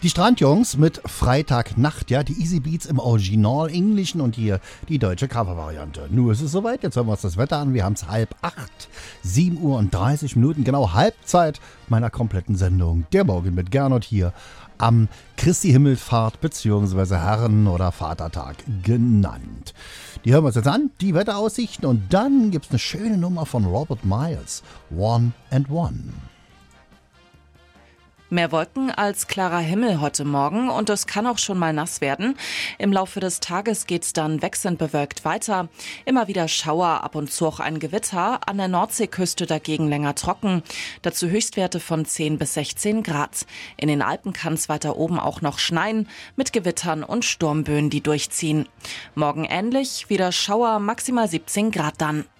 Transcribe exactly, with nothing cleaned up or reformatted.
Die Strandjungs mit Freitagnacht, ja, die Easy Beats im Original Englischen und hier die deutsche Covervariante. Nur ist es soweit, jetzt hören wir uns das Wetter an. Wir haben es halb acht, sieben Uhr und dreißig Minuten, genau Halbzeit meiner kompletten Sendung. Der Morgen mit Gernot hier am Christi Himmelfahrt bzw. Herren- oder Vatertag genannt. Die hören wir uns jetzt an, die Wetteraussichten, und dann gibt es eine schöne Nummer von Robert Miles, One and One. Mehr Wolken als klarer Himmel heute Morgen und es kann auch schon mal nass werden. Im Laufe des Tages geht's dann wechselnd bewölkt weiter. Immer wieder Schauer, ab und zu auch ein Gewitter. An der Nordseeküste dagegen länger trocken. Dazu Höchstwerte von zehn bis sechzehn Grad. In den Alpen kann es weiter oben auch noch schneien, mit Gewittern und Sturmböen, die durchziehen. Morgen ähnlich, wieder Schauer, maximal siebzehn Grad dann.